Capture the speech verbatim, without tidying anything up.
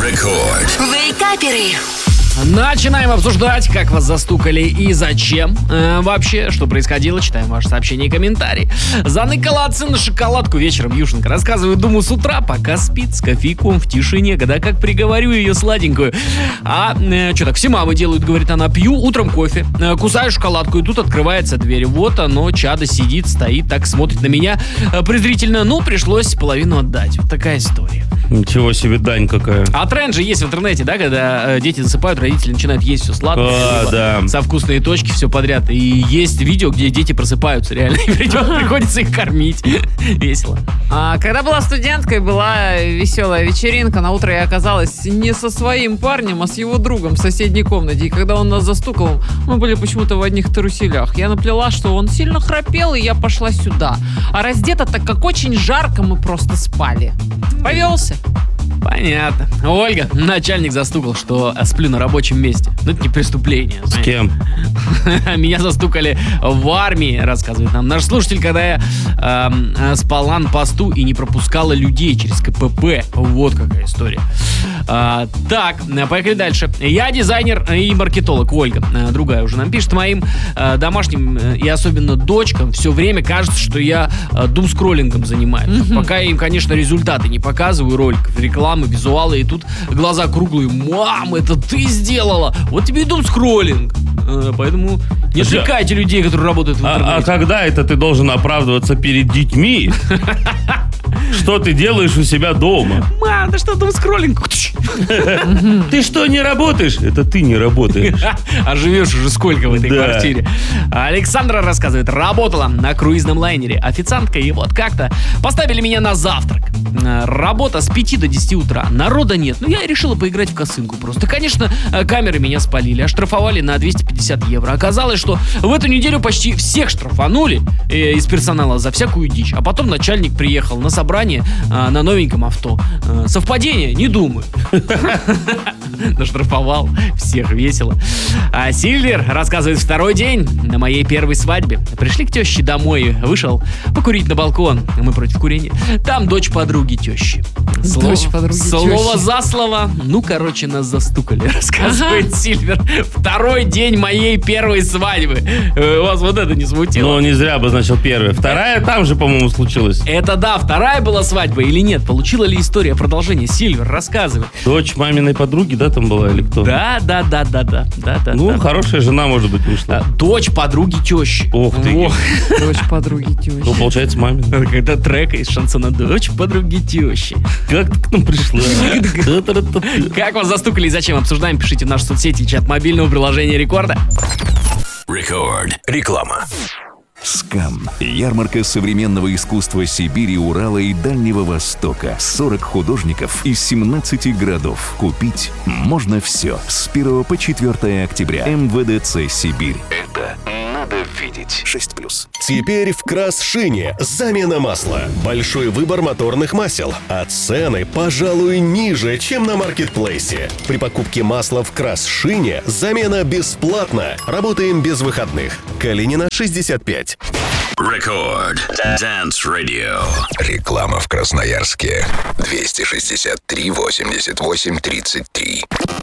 Рекорд. Вейкаперы. Начинаем обсуждать, как вас застукали и зачем. Э, вообще, что происходило, читаем ваши сообщения и комментарии. Заныкала на шоколадку вечером Юшенька рассказывает, думаю, с утра, пока спит, с кофейком в тишине, когда как приговорю ее сладенькую. А э, что так, все мамы делают, говорит она, пью утром кофе, э, кусаю шоколадку, и тут открывается дверь. Вот оно, чадо сидит, стоит, так смотрит на меня э, презрительно. Ну, пришлось половину отдать. Вот такая история. Ничего себе, дань какая. А тренд же есть в интернете, да, когда э, дети засыпают, родители начинают есть все сладкое, А, да. со вкусные точки, все подряд. И есть видео, где дети просыпаются реально, и приходится их кормить. Весело. А, когда была студенткой, была веселая вечеринка. На утро я оказалась не со своим парнем, а с его другом в соседней комнате. И когда он нас застукал, мы были почему-то в одних труселях. Я наплела, что он сильно храпел, и я пошла сюда. А раздета, так как очень жарко, мы просто спали. Повелся. Понятно. Ольга, начальник застукал, что сплю на рабочем месте. Ну, это не преступление. С кем? Меня застукали в армии, рассказывает нам наш слушатель, когда я э, спала на посту и не пропускала людей через ка пэ пэ. Вот какая история. А, так, поехали дальше. Я дизайнер и маркетолог. Ольга, другая уже нам пишет, моим э, домашним и особенно дочкам все время кажется, что я э, думскроллингом занимаюсь. Mm-hmm. Пока я им, конечно, результаты не показываю, роликов, рекламы, визуалы, и тут глаза круглые. Мам, это ты сделала! Вот тебе и думскроллинг. Э, поэтому не отвлекайте людей, которые работают в интернете. А, а когда это ты должен оправдываться перед детьми? Что ты делаешь у себя дома? Мам, да что думскроллинг? Ты что, не работаешь? Это ты не работаешь. А живешь уже сколько в этой Да. квартире? Александра рассказывает, работала на круизном лайнере официанткой, и вот как-то поставили меня на завтрак. Работа с пяти до десяти утра. Народа нет. Ну, я и решила поиграть в косынку просто. Конечно, камеры меня спалили, оштрафовали на двести пятьдесят евро. Оказалось, что в эту неделю почти всех штрафанули э, из персонала за всякую дичь. А потом начальник приехал на собрание э, на новеньком авто. Э, совпадение? Не думаю. Наштрафовал всех, весело. А Сильвер рассказывает, второй день на моей первой свадьбе. Пришли к теще домой, вышел покурить на балкон. Мы против курения. Там дочь подруги тещи. Слово, Дочь подруги слово тещи. за слово. Ну, короче, нас застукали, рассказывает ага. Сильвер. Второй день моей первой свадьбы. Э, Вас вот это не смутило? Ну, не зря обозначил первая. Вторая там же, по-моему, случилась. Это да, вторая была свадьба или нет? Получила ли история продолжение? Сильвер, рассказывай. Дочь маминой подруги, да, там была или кто? Да, да, да, да, да, да, да. Ну, да. хорошая жена, может быть, вышла. А, Дочь подруги тещи. Ох ты. Во. Дочь подруги тещи. Ну, получается, мамина. Это трек из шансона «Дочь подруги тещи». Как ты к нам пришла? Как вас застукали и зачем? Обсуждаем, пишите в наши соцсети, чат мобильного приложения Рекорда. Рекорд. Реклама. СКАМ. Ярмарка современного искусства Сибири, Урала и Дальнего Востока. сорок художников из семнадцати городов. Купить можно все. С первого по четвёртое октября. эм вэ дэ цэ Сибирь. Это надо видеть. шесть плюс. Теперь в Красшине замена масла. Большой выбор моторных масел. А цены, пожалуй, ниже, чем на маркетплейсе. При покупке масла в Красшине замена бесплатна. Работаем без выходных. Калинина, шестьдесят пять. Рекорд. Dance Radio. Реклама в Красноярске. двести шестьдесят три восемьдесят восемь тридцать три.